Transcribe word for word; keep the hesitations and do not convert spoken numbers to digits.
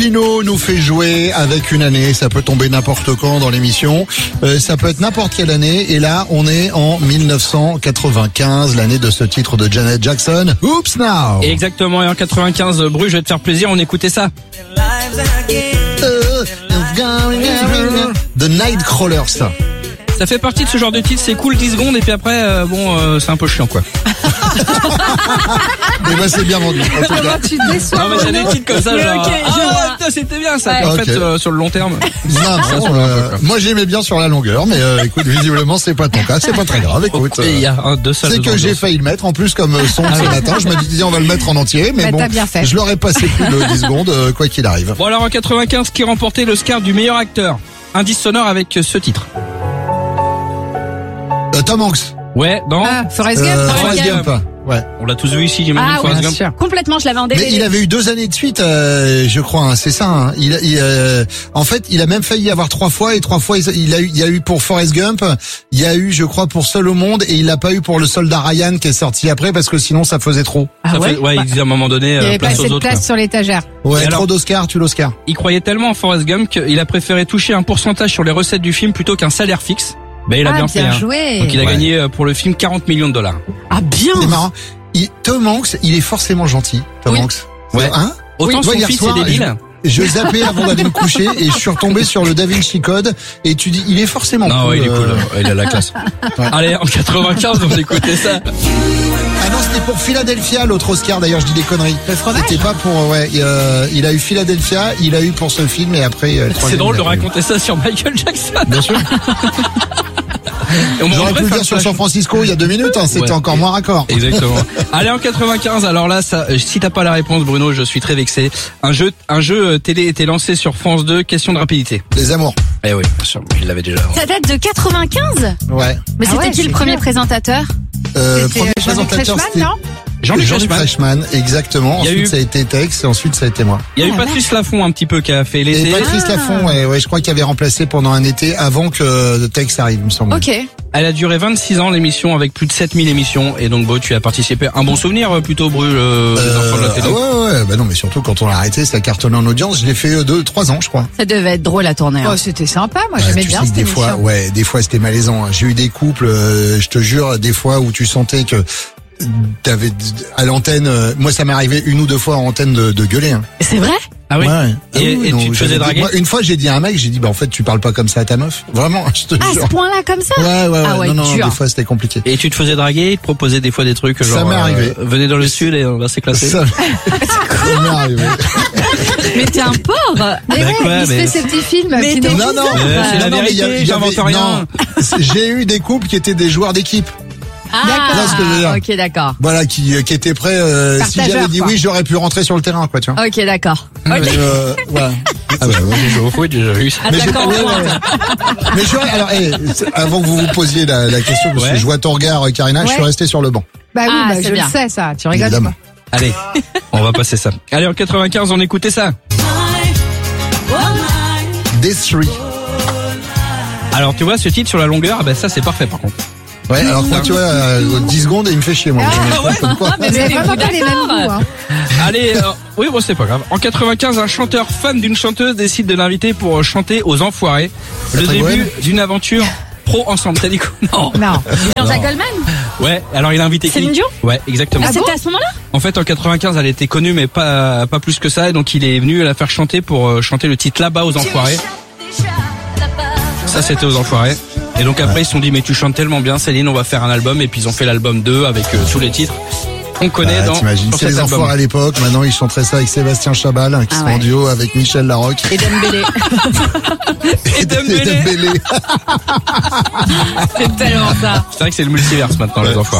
Pino nous fait jouer avec une année, ça peut tomber n'importe quand dans l'émission, euh, ça peut être n'importe quelle année, et là on est en mille neuf cent quatre-vingt-quinze, l'année de ce titre de Janet Jackson, Oops Now. Exactement, et en quatre-vingt-quinze, Bru, je vais te faire plaisir, on écoutait ça. Euh, The Nightcrawlers. Ça fait partie de ce genre de titre, c'est cool dix secondes et puis après, euh, bon, euh, c'est un peu chiant quoi. Mais bah c'est bien vendu. En tout cas. Tu te déçois. Non mais j'ai des titres comme ça, genre, okay, ah ouais, putain, c'était bien ça. Ouais. En Okay. fait, euh, sur le long terme. Non, non, euh, moi j'aimais bien sur la longueur, mais euh, écoute, visiblement c'est pas ton cas, c'est pas très grave. Écoute, Et il y a un, deux salles c'est de que secondes. j'ai failli le mettre en plus comme son ce matin. Je me disais on va le mettre en entier, mais Bah, bon, t'as bien fait. je l'aurais passé plus de dix secondes euh, quoi qu'il arrive. Bon alors en quatre-vingt-quinze, qui remportait l'Oscar du meilleur acteur? Indice sonore avec ce titre. Euh, Tom Hanks. Ouais, non. Ah, Forrest Gump. Euh, Forrest Forrest Gump. Gump. Ouais. On l'a tous vu ici, j'imagine, Ah Forrest ouais, Gump. sûr. Complètement, je l'avais en D V D. Mais il avait eu deux années de suite, euh, je crois, hein, c'est ça. Hein. Il, il euh, en fait, il a même failli y avoir trois fois, et trois fois, il a eu, il y a eu pour Forrest Gump, il y a eu, je crois, pour Seul au monde, et il l'a pas eu pour Le Soldat Ryan qui est sorti après parce que sinon ça faisait trop. Ah Ça ouais. fait, ouais, il disait à un moment donné, Il euh, n'y avait pas place assez aux de autres. place quoi. sur l'étagère. Ouais, Et alors trop d'Oscar, tu l'Oscar. Il croyait tellement en Forrest Gump qu'il a préféré toucher un pourcentage sur les recettes du film plutôt qu'un salaire fixe. Ben il a Ah, bien, bien fait. hein. joué. Donc il a Ouais. gagné euh, pour le film quarante millions de dollars. Ah bien. C'est marrant. Il, Tom Hanks, il est forcément gentil. Tom Oui. Hanks. Ouais. Hein? Autant Oui, son toi, hier fils soir, est débile. Je zappais avant d'aller me coucher et je suis retombé sur le Da Vinci Code et tu dis, il est forcément Non, cool. ouais, il est cool. euh. Ouais, il a la classe. Ouais. Allez, en quatre-vingt-quinze, on écoutait ça. Ah non, c'était pour Philadelphia, l'autre Oscar. D'ailleurs, je dis des conneries. Le fromage. C'était pas pour, ouais, euh, il a eu Philadelphia, il a eu pour ce film et après, euh, C'est troisième, drôle de il a pas eu. raconter ça sur Michael Jackson. Bien sûr. Et on va- on J'aurais devrait pu le faire dire sur ça. San Francisco il y a deux minutes, hein, c'était Ouais. encore moins raccord. Exactement. Allez, en quatre-vingt-quinze, alors là, ça, euh, si t'as pas la réponse, Bruno, je suis très vexé. Un jeu, un jeu euh, télé était lancé sur France deux, question de rapidité. Les amours. Eh oui, bien sûr, il l'avait déjà avant. Ça date de quatre-vingt-quinze. Ouais. Mais Ah c'était ouais, qui le c'est premier bien. présentateur? Euh, C'était premier Jean-Luc présentateur, Reichmann, c'était non Jean-Luc Jean-Luc Reichmann. Reichmann, exactement. Il y a Ensuite, eu- ça a été Tex, et ensuite, ça a été moi. Il y a eu Ah, Patrice Laffont un petit peu qui a fait Et l'été. Patrice Ah. Laffont, ouais, ouais, je crois qu'il avait remplacé pendant un été avant que Tex arrive, il me semble. Ok. Elle a duré vingt-six ans l'émission avec plus de sept mille émissions et donc Beau, tu as participé. Un bon souvenir euh, plutôt Bru, euh, des enfants de la Euh, télé. ah ouais, ouais, bah non, mais surtout quand on l'a arrêté, ça cartonnait en audience. Je l'ai fait euh, deux, trois ans, je crois. Ça devait être drôle à tourner. Oh, hein. c'était sympa. Moi, Ouais, j'aimais tu bien sais que cette des émission. fois, ouais, des fois c'était malaisant. hein. J'ai eu des couples, euh, je te jure, des fois où tu sentais que t'avais à l'antenne. euh, moi, ça m'est arrivé une ou deux fois en antenne de, de gueuler. Hein. C'est vrai? Ah oui. Ouais. Et- Ah oui, et non, tu te j'avais faisais dit- draguer? moi, une fois, j'ai dit à un mec, j'ai dit, bah en fait, tu parles pas comme ça à ta meuf. Vraiment, je te À ce jure. point-là, comme ça? Ouais, ouais, ouais. Ah ouais, non, non, dur. des fois, c'était compliqué. Et tu te faisais draguer, il te proposait des fois des trucs genre Ça m'est arrivé. euh, venez dans le sud et on va s'éclater. Ça, ça m'est arrivé. Mais t'es un pauvre. Mais Bah ouais, quoi, il se mais- fait ses petits films. Mais qui t'es nous- Non, non, Euh, c'est la non, mais il y a- vérité, il y avait- j'invente rien. non, j'ai eu des couples qui étaient des joueurs d'équipe. Ah, Voilà ce que je veux dire. ok, d'accord. Voilà, qui, qui étaient prêts. Euh, si Partageurs, j'avais dit quoi. oui, j'aurais pu rentrer sur le terrain, quoi, tu vois. Ok, d'accord. Mais, euh, voilà. Ah bah ouais, j'ai au foot, j'ai déjà vu ça. Mais j'ai Attaquant pas- en ouais, pointe. ouais. Mais je, alors, eh, c'est- avant que vous vous posiez la, la question, parce Ouais. que je vois ton regard, euh, Karina, je suis Ouais. resté sur le banc. Bah oui, Ah, bah, c'est je bien. le sais, ça. Tu rigoles Évidemment. pas. Allez, on va passer ça. Allez, en quatre-vingt-quinze, on écoutait ça. Death Three. Alors, tu vois, ce titre sur la longueur, ah bah ça c'est parfait par contre. Ouais, alors que moi, tu vois, euh, dix secondes et il me fait chier, moi. Comme quoi. Mais vous avez Mais vraiment pas les mêmes d'accord. goûts, hein. Allez, euh, oui, bon, c'est pas grave. En quatre-vingt-quinze, un chanteur fan d'une chanteuse décide de l'inviter pour euh, chanter aux Enfoirés. Le Patrick début Bruel d'une aventure pro ensemble. T'as dit quoi? Non. Non. Jean-Jacques Goldman? Ouais, alors il a invité Céline qui? Dion? Ouais, exactement. Ah, c'était à ce moment-là? En fait, en quatre-vingt-quinze, elle était connue, mais pas pas plus que ça. Et donc, il est venu la faire chanter pour euh, chanter le titre Là-bas aux Enfoirés. Ça, c'était aux Enfoirés. Et donc après, ils se sont dit, mais tu chantes tellement bien, Céline, on va faire un album. Et puis, ils ont fait l'album deux avec euh, tous les titres qu'on connaît Ah, dans t'imagines, sur c'est cet les album. enfoirés à l'époque. Maintenant, ils chanteraient ça avec Sébastien Chabal, hein, qui Ah sont ouais. en duo avec Michel Larocque. Et Dembélé. Et Dembélé. Dembélé. C'est tellement ça. C'est vrai que c'est le multiverse maintenant, les Enfoirés.